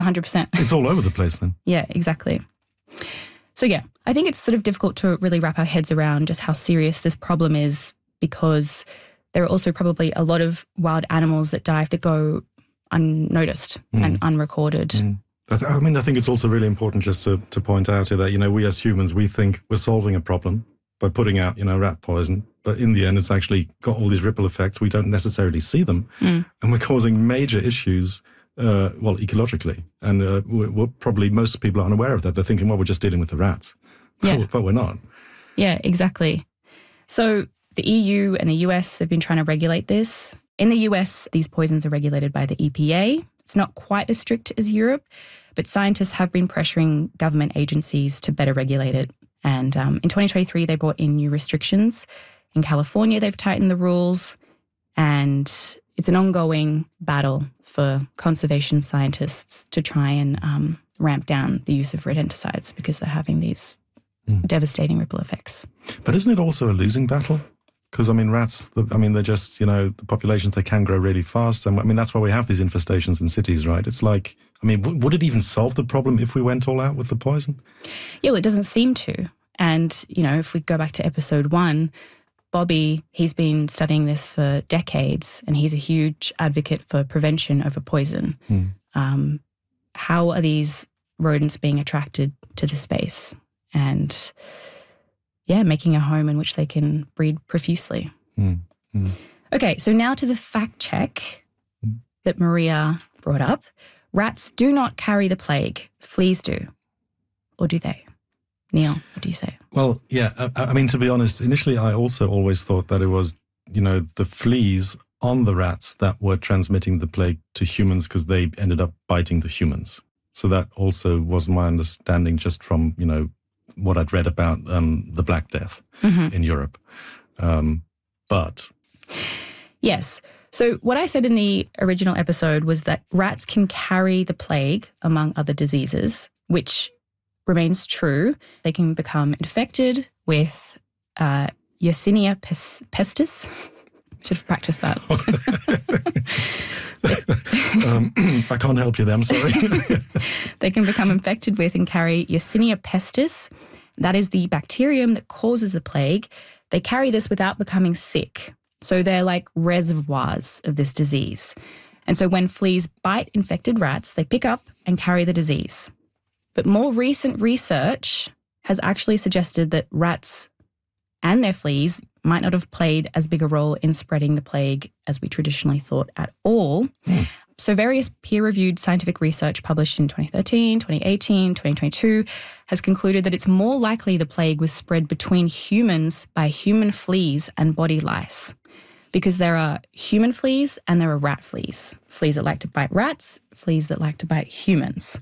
100%. It's all over the place then. Yeah, exactly. So yeah, I think it's sort of difficult to really wrap our heads around just how serious this problem is, because there are also probably a lot of wild animals that die that go unnoticed and unrecorded. I think it's also really important just to point out here that, we as humans, we think we're solving a problem by putting out, rat poison. But in the end, it's actually got all these ripple effects. We don't necessarily see them. And we're causing major issues, ecologically. And we're probably, most people are unaware of that. They're thinking, well, we're just dealing with the rats. Yeah. But we're not. Yeah, exactly. So the EU and the US have been trying to regulate this. In the US, these poisons are regulated by the EPA. It's not quite as strict as Europe, but scientists have been pressuring government agencies to better regulate it. And in 2023, they brought in new restrictions. In California, they've tightened the rules. And it's an ongoing battle for conservation scientists to try and ramp down the use of rodenticides, because they're having these devastating ripple effects. But isn't it also a losing battle? Because, rats, they're just, the populations, they can grow really fast. And, that's why we have these infestations in cities, right? It's like, would it even solve the problem if we went all out with the poison? Yeah, well, it doesn't seem to. And, if we go back to episode 1, Bobby, he's been studying this for decades, and he's a huge advocate for prevention over poison. How are these rodents being attracted to the space? And making a home in which they can breed profusely. Okay, so now to the fact check that Maria brought up. Rats do not carry the plague. Fleas do. Or do they? Neil, what do you say? Well, yeah, to be honest, initially I also always thought that it was, the fleas on the rats that were transmitting the plague to humans, because they ended up biting the humans. So that also was my understanding just from, what I'd read about the Black Death in Europe. But... Yes. So what I said in the original episode was that rats can carry the plague among other diseases, which remains true. They can become infected with Yersinia pestis. Should have practiced that. I can't help you there, I'm sorry. They can become infected with and carry Yersinia pestis. That is the bacterium that causes the plague. They carry this without becoming sick. So they're like reservoirs of this disease. And so when fleas bite infected rats, they pick up and carry the disease. But more recent research has actually suggested that rats and their fleas might not have played as big a role in spreading the plague as we traditionally thought at all. So various peer-reviewed scientific research published in 2013, 2018, 2022 has concluded that it's more likely the plague was spread between humans by human fleas and body lice, because there are human fleas and there are rat fleas. Fleas that like to bite rats, fleas that like to bite humans.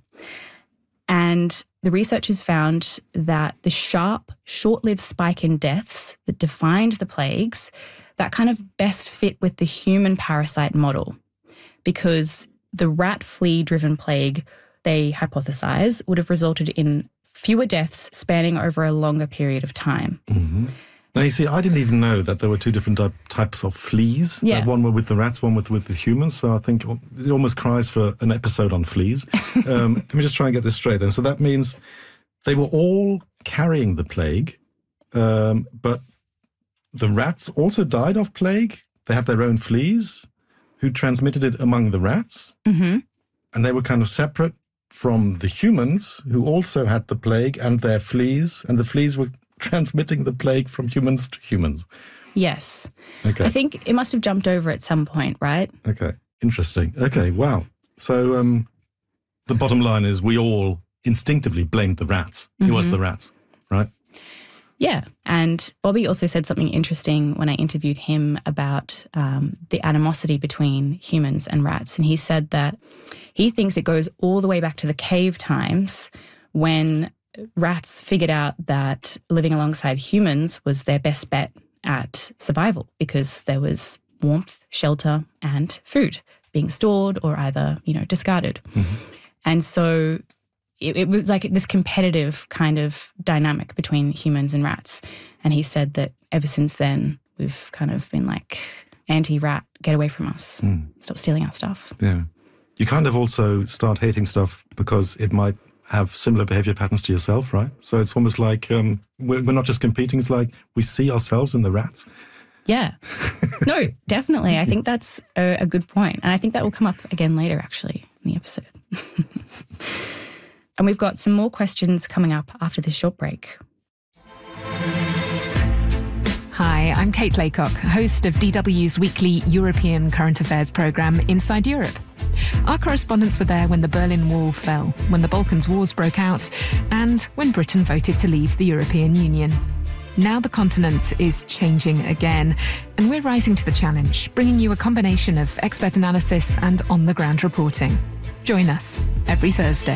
And the researchers found that the sharp, short-lived spike in deaths that defined the plagues, that kind of best fit with the human parasite model, because the rat flea-driven plague, they hypothesize, would have resulted in fewer deaths spanning over a longer period of time. Now, you see, I didn't even know that there were two different types of fleas. Yeah. One were with the rats, one with the humans. So I think it almost cries for an episode on fleas. Let me just try and get this straight then. So that means they were all carrying the plague, but the rats also died of plague. They had their own fleas who transmitted it among the rats. And they were kind of separate from the humans who also had the plague and their fleas. And the fleas were transmitting the plague from humans to humans. Yes. Okay. I think it must have jumped over at some point, right? Okay. Interesting. Okay. Wow. So the bottom line is we all instinctively blamed the rats. It was the rats, right? Yeah. And Bobby also said something interesting when I interviewed him about the animosity between humans and rats. And he said that he thinks it goes all the way back to the cave times when rats figured out that living alongside humans was their best bet at survival, because there was warmth, shelter, and food being stored or either, discarded. And so it was like this competitive kind of dynamic between humans and rats. And he said that ever since then, we've kind of been like, anti-rat, get away from us. Stop stealing our stuff. Yeah. you kind of also start hating stuff because it might have similar behavior patterns to yourself, right? So it's almost like we're not just competing, it's like we see ourselves in the rats. Yeah. No, definitely. I think that's a good point. And I think that will come up again later, actually, in the episode. And we've got some more questions coming up after this short break. Hi, I'm Kate Laycock, host of DW's weekly European current affairs programme Inside Europe. Our correspondents were there when the Berlin Wall fell, when the Balkans Wars broke out, and when Britain voted to leave the European Union. Now the continent is changing again, and we're rising to the challenge, bringing you a combination of expert analysis and on-the-ground reporting. Join us every Thursday.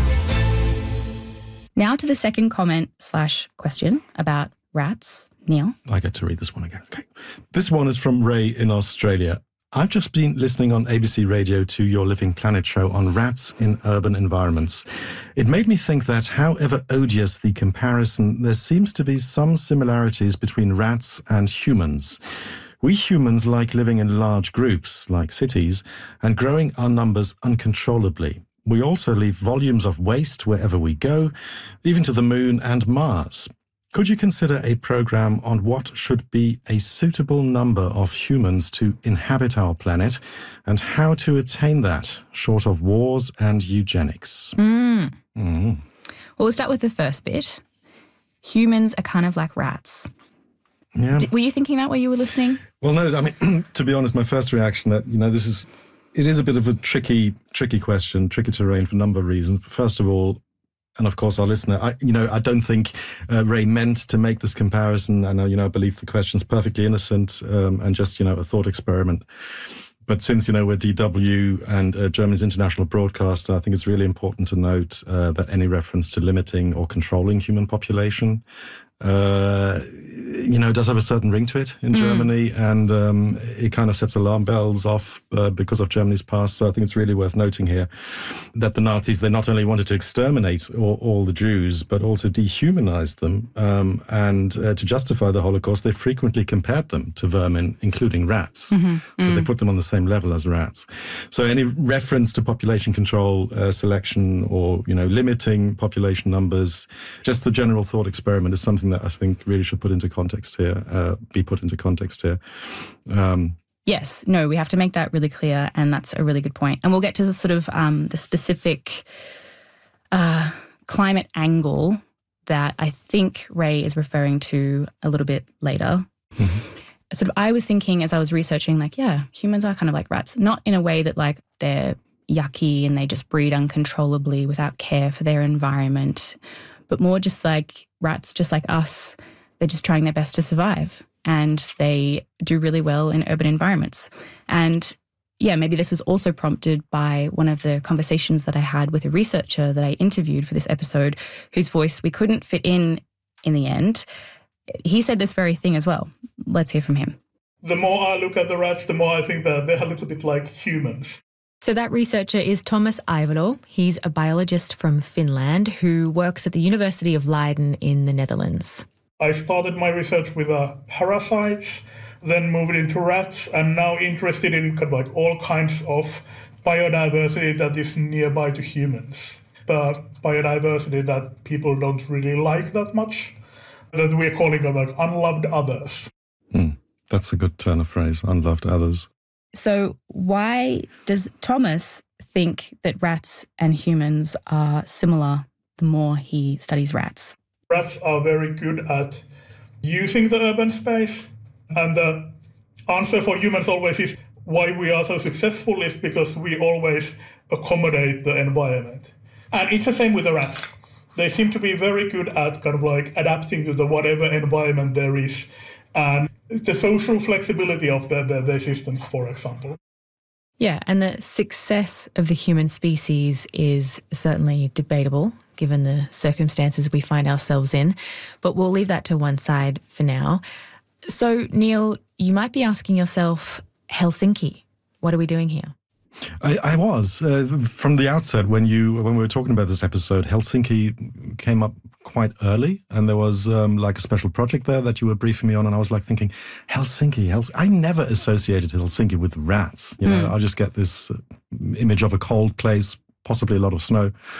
Now to the second comment/question about rats. Neil? I get to read this one again. Okay. This one is from Ray in Australia. I've just been listening on ABC Radio to your Living Planet show on rats in urban environments. It made me think that, however odious the comparison, there seems to be some similarities between rats and humans. We humans like living in large groups, like cities, and growing our numbers uncontrollably. We also leave volumes of waste wherever we go, even to the moon and Mars. Could you consider a program on what should be a suitable number of humans to inhabit our planet and how to attain that, short of wars and eugenics? Well, we'll start with the first bit. Humans are kind of like rats. Yeah. Were you thinking that while you were listening? Well, no, I mean, to be honest, my first reaction that, it is a bit of a tricky question, tricky terrain for a number of reasons. First of all, and of course, our listener, I don't think Ray meant to make this comparison. And, I believe the question's perfectly innocent and just, a thought experiment. But since, we're DW and Germany's international broadcaster, I think it's really important to note that any reference to limiting or controlling human population, does have a certain ring to it in Germany. And it kind of sets alarm bells off because of Germany's past. So I think it's really worth noting here that the Nazis, they not only wanted to exterminate all the Jews, but also dehumanize them. And to justify the Holocaust, they frequently compared them to vermin, including rats. So they put them on the same level as rats. So any reference to population control, selection, or, limiting population numbers, just the general thought experiment is something that I think really should be put into context here. Yes, no, we have to make that really clear, and that's a really good point. And we'll get to the sort of the specific climate angle that I think Ray is referring to a little bit later. Sort of, I was thinking as I was researching, humans are kind of like rats, not in a way that they're yucky and they just breed uncontrollably without care for their environment, but more just like rats, just like us. They're just trying their best to survive, and they do really well in urban environments. And yeah, maybe this was also prompted by one of the conversations that I had with a researcher that I interviewed for this episode, whose voice we couldn't fit in the end. He said this very thing as well. Let's hear from him. The more I look at the rats, the more I think that they're a little bit like humans. So that researcher is Thomas Aivalo. He's a biologist from Finland who works at the University of Leiden in the Netherlands. I started my research with parasites, then moved into rats, and now interested in all kinds of biodiversity that is nearby to humans. The biodiversity that people don't really like that much, that we're calling unloved others. That's a good turn of phrase, unloved others. So why does Thomas think that rats and humans are similar the more he studies rats? Rats are very good at using the urban space. And the answer for humans always is why we are so successful is because we always accommodate the environment. And it's the same with the rats. They seem to be very good at adapting to the whatever environment there is. And the social flexibility of their systems, for example. Yeah, and the success of the human species is certainly debatable, given the circumstances we find ourselves in. But we'll leave that to one side for now. So, Neil, you might be asking yourself, Helsinki, what are we doing here? I was from the outset when we were talking about this episode. Helsinki came up quite early, and there was like a special project there that you were briefing me on, and I was like thinking, Helsinki. I never associated Helsinki with rats. You know, I just get this image of a cold place, possibly a lot of snow.